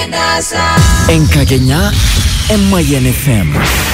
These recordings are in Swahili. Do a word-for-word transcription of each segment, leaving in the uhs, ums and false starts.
Enkakenya Mayan F M.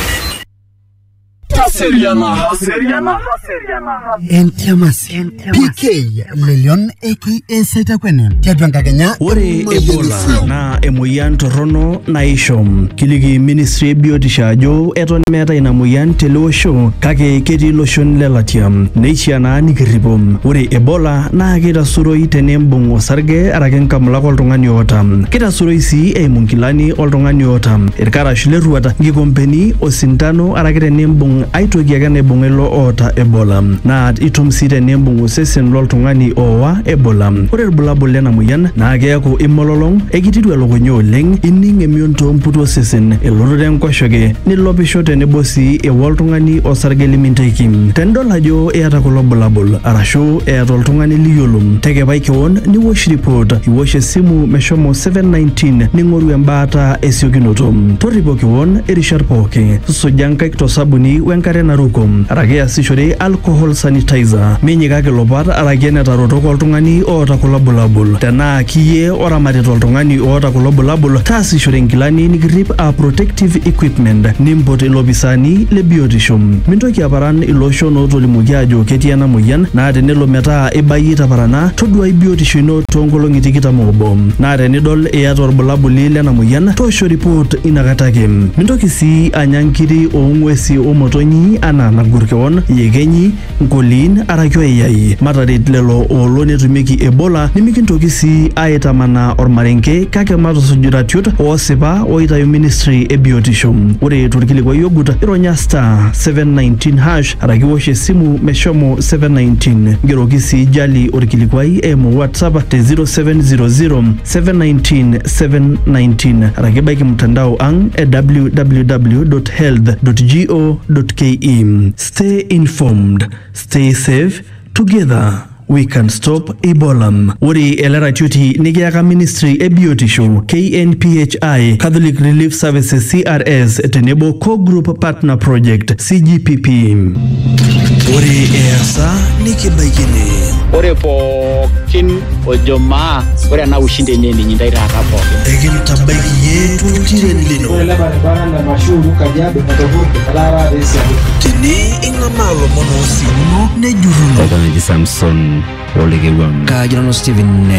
Seriana, seriana, seriana. Entiamasi. P K Lelion A K A Seta Kwene. Tiatuanga Kenya. Ore Ebola na emoyian torrono naishom. Kiliki Ministry biotisho ajo eton meeta ina moyian tele osho kake ketii loshon lelatia. Neishaa naa nikirripo. Ore Ebola naa kitasuroi tenembung osarge arake nkamulak oltung'ani oota. Kitasuroi sii eimu nkilani oltung'ani oota. Irkarash leruata, nkikompeni, osintano arake tenembung aitoki ake naibung ilo oota Ebola. Na itum sii tenembung osesen loltung'ani oowa Ebola. Ore irbulabul lena moyian naa keeku imololong, ekititu elukunya oleng, ining emion toomputu osesen, elototo enkoshoke, nilopisho tenebo sii ewa oltung'ani osarge liminteki. Tenidol ajo eeta kulo bulabul arashu eeta oltung'ani liyiolo, tekepai keon niwosh report, iwosh esimu meshomo seven nineteen ning'oru embaata esiokinoto. Torripo keon irishat pooki, suja nkaik tosabuni wenkare naruko, arake easishore alcohol sanitizer. Minyikaki lopat arake enetarotok oltung'ani oota kulo bulabul. Tenaa kiyie oramatita oltung'ani oota kulo bulabul, taasishore nkilani nikirrip a protective equipment. Nimpot ilopisani le biotisho. Mintoki aparan iloshon ootolimuoki ajo ketii ena moyian, naa tenelo metaa ibayie taparana, toduai biotisho ino toonkolong'i tikitam obo. Naa tenidol iyata orbulabuli lena moyian, toosho report inakata ake. Mintoki sii anya nkiri oong'uesi omotonyi anaa nagur keon, yekenyi, nkoliin arake oyai. Mataret lelo oolo netumieki Ebola, nimikintoki sii aitamanaa ormarenke kake matusuj iratiot oosipa oitayu Ministry e biotisho. Ore torkilikwai ogut, ironya star seven nineteen hash arake wosh esimu meshomo seven nineteen. Ngeroki sii jali orkilikwai eimu WhatsApp te zero seven zero zero seven nineteen seven nineteen arake baiki mtandao ang e w w w dot health dot go dot ke. Stay informed, stay safe, together we can stop Ebola. Ore eleratioti nikiaka Ministry e biotisho, K N P H I, Catholic Relief Services C R S, tenebo Co-Group Partner Project C G P P. Ore easa nikibaikini. Ore pookin ojomaa, ore ena ushinde nini nyindai taata pookin. Ekintabaiki yetu tiren lino. Ore barabara na mashuru Kajiado katovuke kalara resi. Tini ing'amaa lomon oosimuno nejuruno. Okonji Samson Olegewang. Kajirano Steven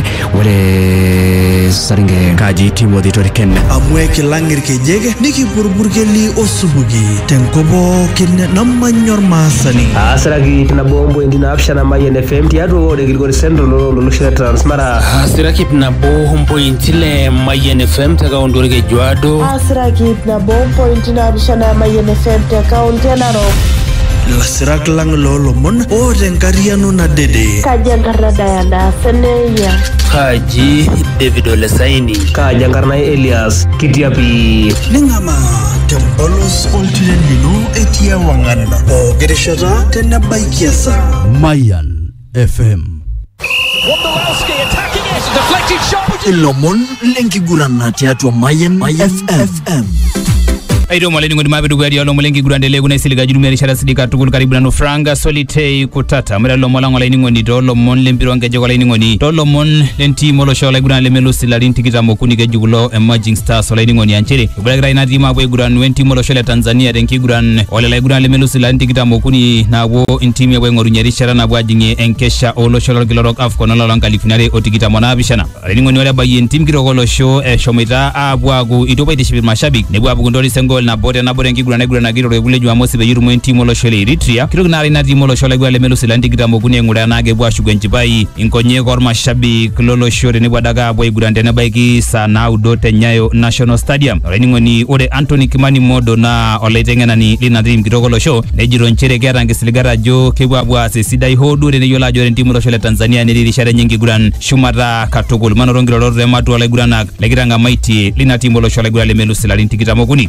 ore Saringe. Kaji Timothy Toriken. Amwe kilang'ir kejeke nikipurpurkeli osubuki tenkopo kine namanyor maasani. Asiraki nabo indi naapishana Mayan F M tiatua ore Kilgore Central lolosho le Transmara. Asiraki nabo intile Mayan F M te kaunti orkejuado. Asiraki nabo naapishana Mayan F M te kaunti ya Narok. Lasirak lang lolomon o tenkariano na dede. Kaji Enkarna Diana Seneya. Kaji David Olesaini. Kaji Enkarna Elias Kitiapi. Ningama tempolos oltilen lino etia wangana. O gereshata tenabaiki asa. Mayan F M. Wondolowski attacking it. Deflected shot. Ilomon lenkigurana tiatua Mayan F M. Aito mwaleni ngondi mabidu gadi yalo mlengi gurandele kuna isiliga jurumia rishara sidika tukulu karibu na nufranga solitei kutata mwere lo mola ngola iningoni tolo mon lempiro ngeje ngola iningoni tolo mon lenti molo shola gurandele melusi la lintikita mokuni gejugulo emerging stars ngola iningoni anchiri kubalagira inati mabwe guran wenti molo shola Tanzania renki guran wale la gurandele melusi la lintikita mokuni na wo intimi ya ngoru nyerishara na wajinge enkesha olo shola gilorok afko na lalo nkalifinare otikita mwana bishana ngola iningoni wale bayi intim kirogolo show e shomita abuagu itopa itishipi mashabik nebu abu gundori sengo na bode na bode ngigura na gura na giro rebule Jumamosi be yuru mwenti molo shole Eritrea kirog na rina di molo shole gwale melo silandi gitambo kune ngura na ge bwa shugwenji bai inkonye gorma shabi klolo shore ne bwadaga boy gurande na baiki sana udote Nyayo National Stadium reningo ni ode Anthony Kimani Modo na oletengena ni lina dream girogolo show ne jiro nchere gera ngesiligara jo kebwa bwa sesidai hodu ne yola jore ntimo shole Tanzania ne lirishare nyingi guran shumata katogol manorongiro lore matu ole gurana legiranga maiti lina timo shole gwale melo silandi gitambo kuni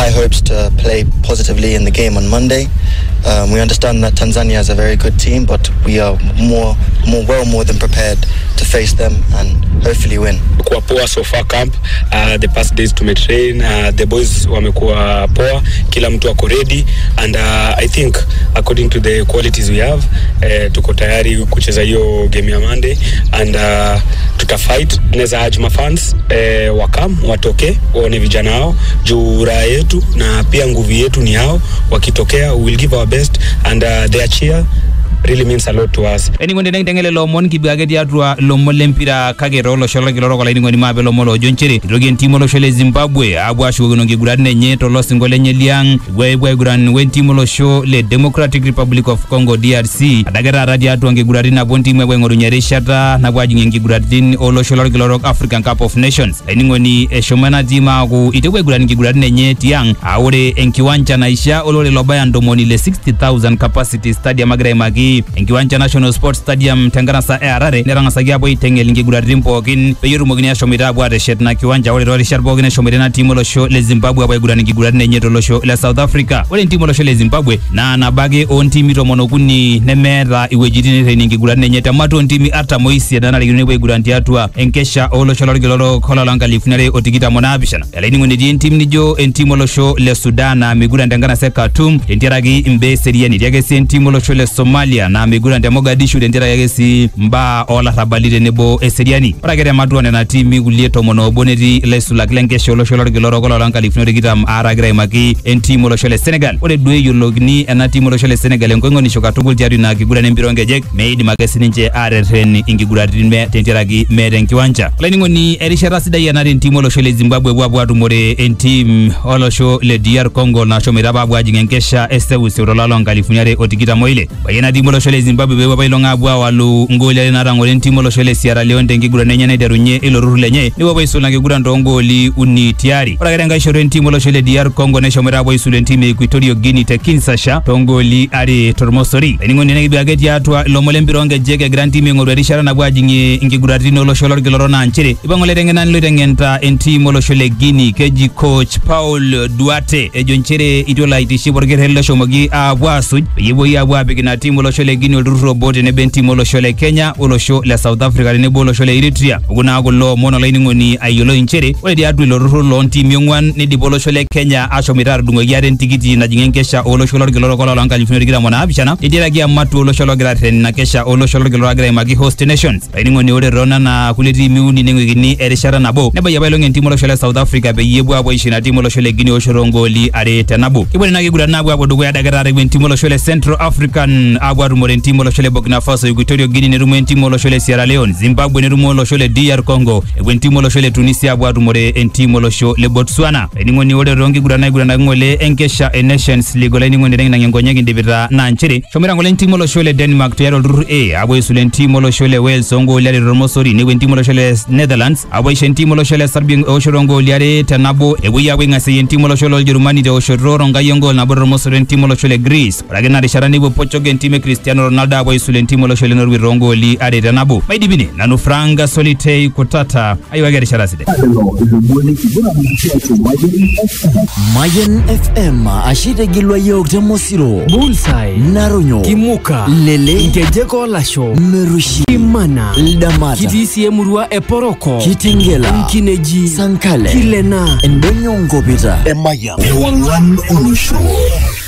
high hopes to play positively in the game on Monday. Um, we understand that Tanzania is a very good team, but we are more, more well more than prepared to face them and hopefully win. Kwa poa so far camp, uh, the past days tumetrain, uh, the boys wamekuwa poa, kila mtu ako ready, and uh, I think according to the qualities we have, uh, tuko tayari kucheza hiyo game ya Monday, and uh, tutafight. Neza hajma fans uh, wakam watoke waone vijana hao juu raha yetu na pia nguvu yetu ni hao, wakitokea we will give our best, and uh, their cheer really means a lot to us. Eni ngonde neng tengele lo mon ki biage dia tua lo molempira kage rolo sholo ki loro kola ni ngoni mabe lo molo jonchiri drogen timo lo shole Zimbabwe abwa shugo ngi gurane nye to lo singole nye liang gwe gwe guran wen timo lo show le Democratic Republic of Congo D R C adagera radio tua ngi gurari na bonti mwe ngoro nyere shata na bwaji ngi guratin o lo sholo ki loro African Cup of Nations eni ngoni e shomana tima ku itegwe guran ngi gurane nye tiang awore enkiwancha na isha olole lobaya ndomoni le sixty thousand capacity stadium agre magi Enkiwancha National Sports Stadium tengana sa Arare neranga sagia boy tengel ngi guradim pogin peyoru mogini ya shomira bwa reshet na kiwanja wale rori sharp bogine shomira na timo lo show le Zimbabwe boy gurani ngi gurani nyeto lo show le South Africa wale timo lo show le Zimbabwe na na bage on timi to monokuni nemera iwejidini training ngi gurani nyeta mato on timi ata moisi na na ligini boy gurani atua enkesha olo show lori loro kola langa lifunere otigita monabishana yale ningo ni timi nijo entimo lo show le Sudan na migura ndangana se Khartoum entiragi imbe seriani yake se entimo lo show le Somalia na migura ndia Mogadishu dentera yake si mba ola rabalire nebo eseriani ora gere matuane na timi gulieto mono boneti lesula klenge sholo sholo giloro kola lanka lifnore gitam ara gere maki entimo lo shole Senegal ore dwe yologni na timo lo shole Senegal ngongo ni shoka tugul jari na gigura nembironge jek meidi magasini nje are ren ingigura me dentera gi meden kiwanja leningo ni erishara sida ya na timo lo shole Zimbabwe bwa tumore entim olo sho le D R Congo na shomira babwa jingenkesha esewu sirolo lanka lifunare otigita moile bayena timo lo shole Zimbabwe bewa bailonga abwa walu ngoli na rango ntimo lo shole Sierra Leone dengi gura nenya na derunye ilo ruru lenye ni wabo isu lange gura ndongoli uni tiari ora gerenga shore ntimo lo shole D R Congo na shomera bo isu ntime Equatorial Guinea te Kinshasa tongoli ari tormosori eningo nene biageti atwa lo molembironge jege grand team ngoro rishara na bwa jingi ingi gura dino lo shole giloro na nchire ibango le dengena lo dengenta ntimo lo shole Guinea keji coach Paul Duarte ejo nchire idola itishi borgere lo shomogi abwa suj yebo ya abwa bigina timo lo shole Guinea ruru bote ne benti molo shole Kenya olo show la South Africa ne bolo shole Eritrea uguna agolo mono laini ngoni ayolo inchere ole dia dwilo ruru lonti miongwan ne di bolo shole Kenya asho mirar dungo yare ntigiti na jingenkesha olo shole giloro kola langa lifuniri gira mona abishana idira gia matu olo shole gira na kesha olo shole giloro gira magi host nations laini ngoni ole rona na kuleti miuni ngini erishara nabo ne baya bailo ngenti molo shole South Africa be yebu abo ishina timo lo shole Guinea oshorongoli are tenabo kibone na gigura nabo abo dugo ya dagara ngenti molo shole Central African abo rumore ntimo lo shole Burkina Faso Equatorial Guinea ne rumo ntimo lo shole Sierra Leone Zimbabwe ne rumo lo shole D R Congo e ntimo lo shole Tunisia abo rumore ntimo lo shole Botswana eningo ni ole rongi gurana gurana ngole enkesha a Nations League ole ningo ndenge na ngonyegi ndibira na nchire shomira ngole ntimo lo shole Denmark to yaro ruru e abo isule ntimo lo shole Wales ongo lari romosori ne ntimo lo shole Netherlands abo ishe ntimo lo shole Serbia oshorongo lari tanabo e buya wenga se ntimo lo shole Germany de oshororo ngayongo na bo romosori ntimo lo shole Greece ragena risharani bo Portugal ntime Cristiano Ronaldo abo isule ntimo lo shole Norway rongoli are tanabo maidi bine nanu franga solitei kutata ayo agari sharaside Mayen F M ashite gilwa yok temosiro Bullseye Naronyo Kimuka Lele Ngejeko Lasho Merushi Kimana Ldamata Kitisi Emurua Eporoko Kitingela Mkineji Sankale Kilena Endonyo Ngopita Emaya one one Olusho